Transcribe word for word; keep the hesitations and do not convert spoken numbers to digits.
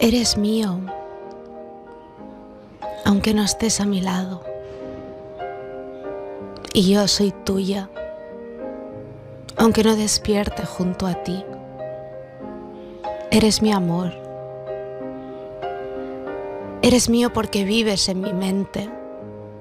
Eres mío, aunque no estés a mi lado. Y yo soy tuya, aunque no despierte junto a ti. Eres mi amor. Eres mío porque vives en mi mente.